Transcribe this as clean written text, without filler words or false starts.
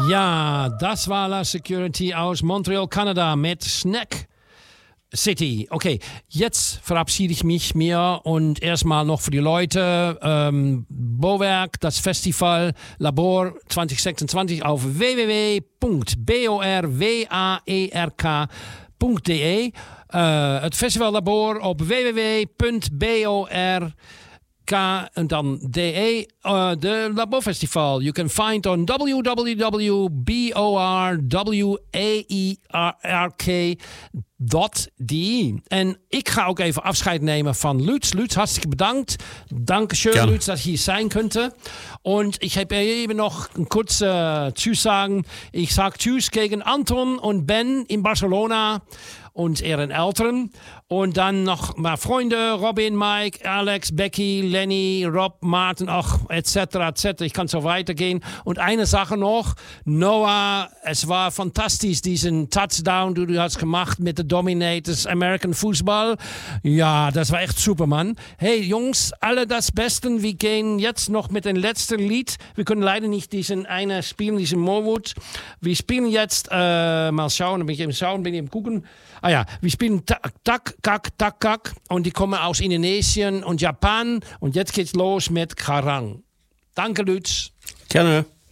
Ja, das war La Security aus Montreal, Kanada mit Snack City. Okay, jetzt verabschiede ich mich mir und erstmal noch für die Leute Bowerk, das Festival Labor 2026 auf www.borwerk.de. Het Festival Labor op www.bork and then DE, the Labor Festival. You can find on www.borwerk.de. En ik ga ook even afscheid nemen van Lutz. Lutz, hartstikke bedankt. Dankeschön, Lutz, dass ich hier sein könnte. Und ich habe eben noch ein kurze Zusagen. Ich sage Tschüss gegen Anton und Ben in Barcelona und ihren Eltern. Und dann noch mal Freunde, Robin, Mike, Alex, Becky, Lenny, Rob, Martin, etc., etc. Ich kann so weitergehen. Und eine Sache noch, Noah, es war fantastisch, diesen Touchdown, den du hast gemacht mit den Dominators American Football. Ja, das war echt super, Mann. Hey, Jungs, alle das Beste. Wir gehen jetzt noch mit dem letzten Lied. Wir können leider nicht diesen eine spielen, diesen Morwood. Wir spielen jetzt, mal schauen, bin ich im gucken. Ah ja, wir spielen Tak, Kak, Tak, Kak. Und die kommen aus Indonesien und Japan. Und jetzt geht's los mit Karang. Danke, Lutz. Gerne.